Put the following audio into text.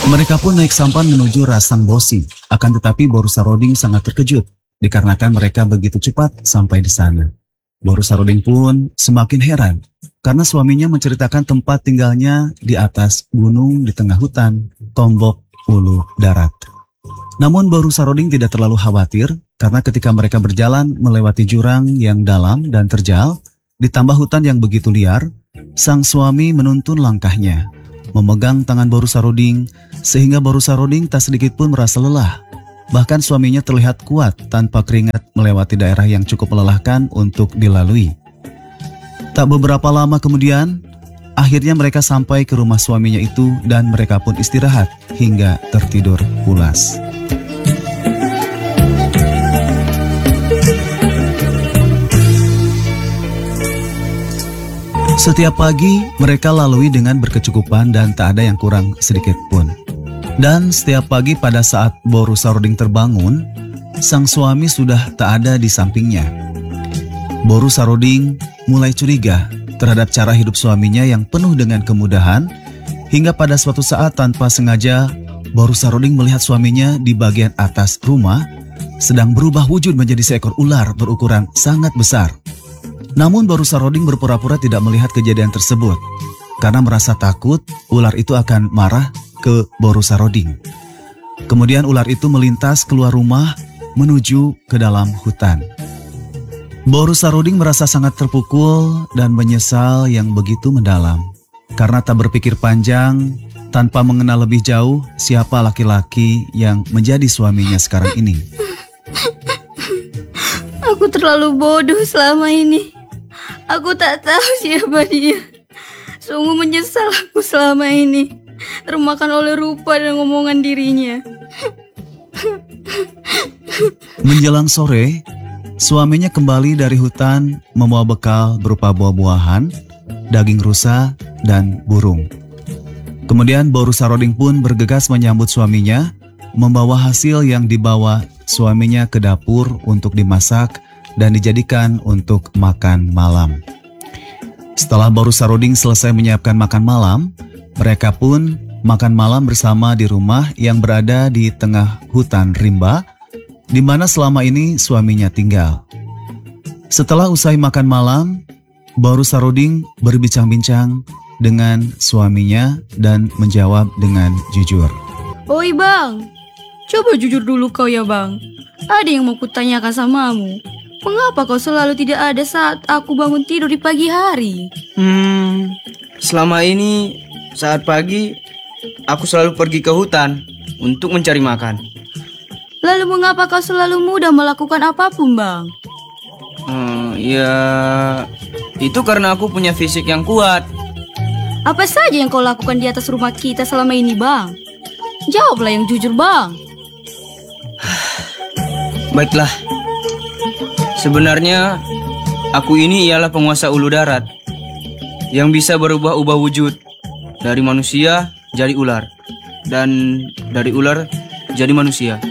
Mereka pun naik sampan menuju Rasang Bosi. Akan tetapi Boru Saroding sangat terkejut dikarenakan mereka begitu cepat sampai di sana. Boru Saroding pun semakin heran karena suaminya menceritakan tempat tinggalnya di atas gunung di tengah hutan, Tombok Ulu Darat. Namun Boru Saroding tidak terlalu khawatir karena ketika mereka berjalan melewati jurang yang dalam dan terjal, ditambah hutan yang begitu liar, sang suami menuntun langkahnya, memegang tangan Boru Saroding sehingga Boru Saroding tak sedikit pun merasa lelah. Bahkan suaminya terlihat kuat tanpa keringat melewati daerah yang cukup melelahkan untuk dilalui. Tak beberapa lama kemudian, akhirnya mereka sampai ke rumah suaminya itu dan mereka pun istirahat hingga tertidur pulas. Setiap pagi mereka lalui dengan berkecukupan dan tak ada yang kurang sedikit pun. Dan setiap pagi pada saat Boru Saroding terbangun, sang suami sudah tak ada di sampingnya. Boru Saroding mulai curiga terhadap cara hidup suaminya yang penuh dengan kemudahan, hingga pada suatu saat tanpa sengaja Boru Saroding melihat suaminya di bagian atas rumah sedang berubah wujud menjadi seekor ular berukuran sangat besar. Namun Boru Saroding berpura-pura tidak melihat kejadian tersebut karena merasa takut ular itu akan marah ke Boru Saroding. Kemudian ular itu melintas keluar rumah menuju ke dalam hutan. Boru Saroding merasa sangat terpukul dan menyesal yang begitu mendalam karena tak berpikir panjang tanpa mengenal lebih jauh siapa laki-laki yang menjadi suaminya sekarang ini. Aku terlalu bodoh selama ini. Aku tak tahu siapa dia. Sungguh menyesal aku selama ini, termakan oleh rupa dan omongan dirinya. Menjelang sore, suaminya kembali dari hutan membawa bekal berupa buah-buahan, daging rusa, dan burung. Kemudian Boru Saroding pun bergegas menyambut suaminya, membawa hasil yang dibawa suaminya ke dapur untuk dimasak dan dijadikan untuk makan malam. Setelah Boru Saroding selesai menyiapkan makan malam, mereka pun makan malam bersama di rumah yang berada di tengah hutan rimba, di mana selama ini suaminya tinggal. Setelah usai makan malam, Boru Saroding berbincang-bincang dengan suaminya dan menjawab dengan jujur. Oi bang, coba jujur dulu kau ya bang. Ada yang mau kutanyakan samamu. Mengapa kau selalu tidak ada saat aku bangun tidur di pagi hari? Selama ini saat pagi aku selalu pergi ke hutan untuk mencari makan. Lalu mengapa kau selalu mudah melakukan apapun bang? Ya, itu karena aku punya fisik yang kuat. Apa saja yang kau lakukan di atas rumah kita selama ini bang? Jawablah yang jujur bang. Baiklah. Sebenarnya, aku ini ialah penguasa ulu darat yang bisa berubah-ubah wujud dari manusia jadi ular dan dari ular jadi manusia.